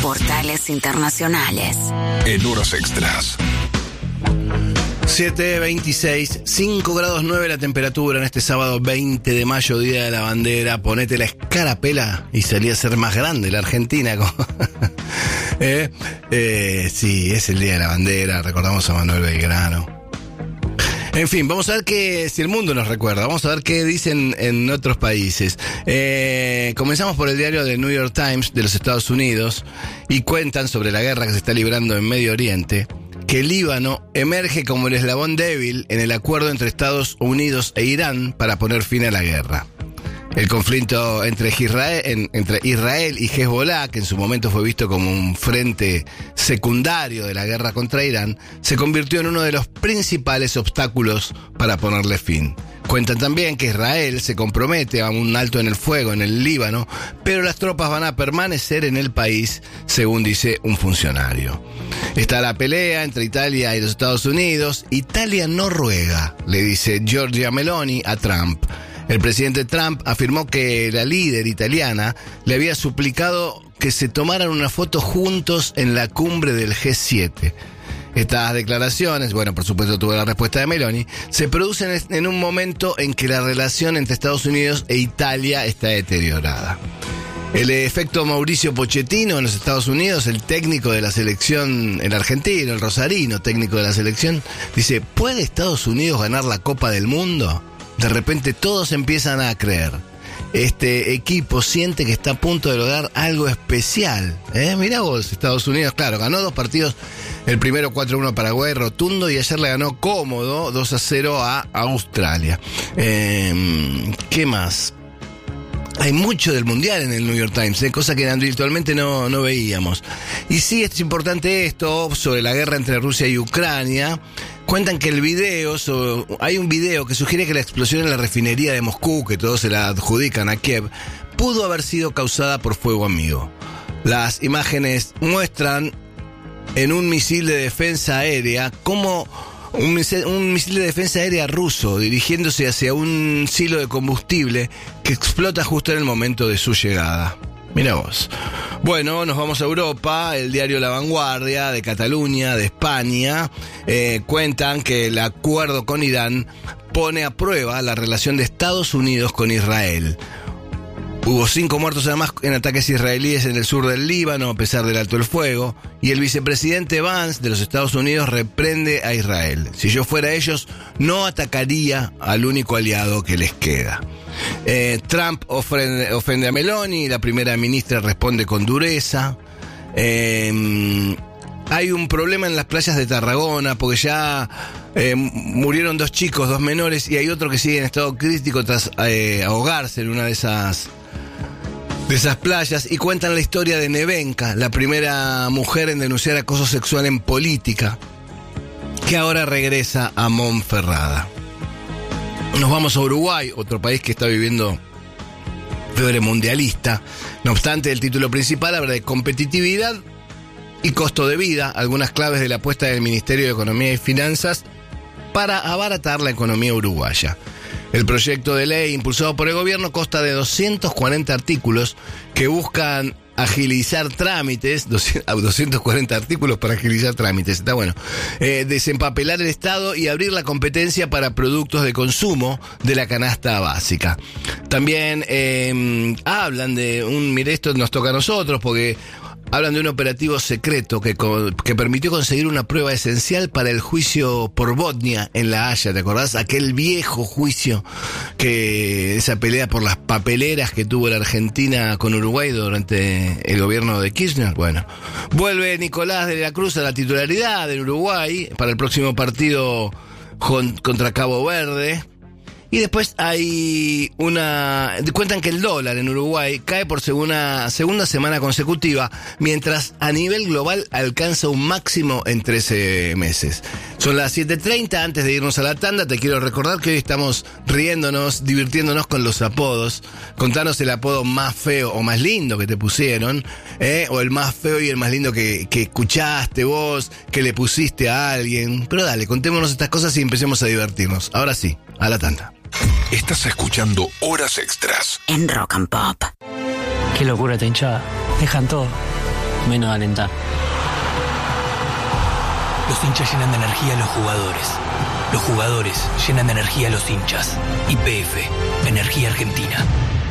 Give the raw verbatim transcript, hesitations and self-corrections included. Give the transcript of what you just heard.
Portales Internacionales. En Horas Extras. siete veintiséis, cinco grados nueve la temperatura en este sábado veinte de mayo, Día de la Bandera. Ponete la escarapela y salí a ser más grande la Argentina. ¿Eh? Eh, sí, es el Día de la Bandera, recordamos a Manuel Belgrano. En fin, vamos a ver qué, si el mundo nos recuerda, vamos a ver qué dicen en otros países. Eh, comenzamos por el diario The New York Times de los Estados Unidos y cuentan sobre la guerra que se está librando en Medio Oriente, que el Líbano emerge como el eslabón débil en el acuerdo entre Estados Unidos e Irán para poner fin a la guerra. El conflicto entre Israel, en, entre Israel y Hezbollah, que en su momento fue visto como un frente secundario de la guerra contra Irán, se convirtió en uno de los principales obstáculos para ponerle fin. Cuentan también que Israel se compromete a un alto en el fuego en el Líbano, pero las tropas van a permanecer en el país, según dice un funcionario. Está la pelea entre Italia y los Estados Unidos. Italia no ruega, le dice Giorgia Meloni a Trump. El presidente Trump afirmó que la líder italiana le había suplicado que se tomaran una foto juntos en la cumbre del G siete. Estas declaraciones, bueno, por supuesto tuvo la respuesta de Meloni, se producen en un momento en que la relación entre Estados Unidos e Italia está deteriorada. El efecto Mauricio Pochettino en los Estados Unidos, el técnico de la selección, el argentino, el rosarino técnico de la selección, dice, ¿puede Estados Unidos ganar la Copa del Mundo? De repente todos empiezan a creer. Este equipo siente que está a punto de lograr algo especial. ¿Eh? Mirá vos, Estados Unidos, claro, ganó dos partidos. El primero cuatro a uno a Paraguay, rotundo, y ayer le ganó cómodo dos a cero a Australia. Eh, ¿Qué más? Hay mucho del Mundial en el New York Times, ¿eh? Cosa que habitualmente no, no veíamos. Y sí, es importante esto sobre la guerra entre Rusia y Ucrania. Cuentan que el video, so, hay un video que sugiere que la explosión en la refinería de Moscú, que todos se la adjudican a Kiev, pudo haber sido causada por fuego amigo. Las imágenes muestran en un misil de defensa aérea cómo un misil, un misil de defensa aérea ruso dirigiéndose hacia un silo de combustible que explota justo en el momento de su llegada. Mira vos. Bueno, nos vamos a Europa. El diario La Vanguardia de Cataluña, de España, eh, cuentan que el acuerdo con Irán pone a prueba la relación de Estados Unidos con Israel. Hubo cinco muertos además en ataques israelíes en el sur del Líbano, a pesar del alto el fuego, y el vicepresidente Vance de los Estados Unidos reprende a Israel. Si yo fuera ellos, no atacaría al único aliado que les queda. Eh, Trump ofende, ofende a Meloni, la primera ministra responde con dureza. Eh, hay un problema en las playas de Tarragona, porque ya eh, murieron dos chicos, dos menores, y hay otro que sigue en estado crítico tras eh, ahogarse en una de esas... de esas playas, y cuentan la historia de Nevenka, la primera mujer en denunciar acoso sexual en política, que ahora regresa a Monferrada. Nos vamos a Uruguay, otro país que está viviendo fiebre mundialista. No obstante, el título principal habla de competitividad y costo de vida, algunas claves de la apuesta del Ministerio de Economía y Finanzas para abaratar la economía uruguaya. El proyecto de ley impulsado por el gobierno consta de doscientos cuarenta artículos que buscan agilizar trámites, doscientos cuarenta artículos para agilizar trámites, está bueno, eh, desempapelar el Estado y abrir la competencia para productos de consumo de la canasta básica. También eh, hablan de un, mire, esto nos toca a nosotros porque... hablan de un operativo secreto que, que permitió conseguir una prueba esencial para el juicio por Botnia en La Haya, ¿te acordás? Aquel viejo juicio, que esa pelea por las papeleras que tuvo la Argentina con Uruguay durante el gobierno de Kirchner. Bueno, vuelve Nicolás de la Cruz a la titularidad del Uruguay para el próximo partido contra Cabo Verde. Y después hay una... cuentan que el dólar en Uruguay cae por segunda, segunda semana consecutiva, mientras a nivel global alcanza un máximo en trece meses. Son las siete treinta, antes de irnos a la tanda, te quiero recordar que hoy estamos riéndonos, divirtiéndonos con los apodos. Contanos el apodo más feo o más lindo que te pusieron, ¿eh? O el más feo y el más lindo que, que escuchaste vos, que le pusiste a alguien. Pero dale, contémonos estas cosas y empecemos a divertirnos. Ahora sí, a la tanda. Estás escuchando Horas Extras en Rock and Pop. Qué locura esta hinchada. Dejan todo. menos alentar. Los hinchas llenan de energía a los jugadores. Los jugadores llenan de energía a los hinchas. Y P F, Energía Argentina.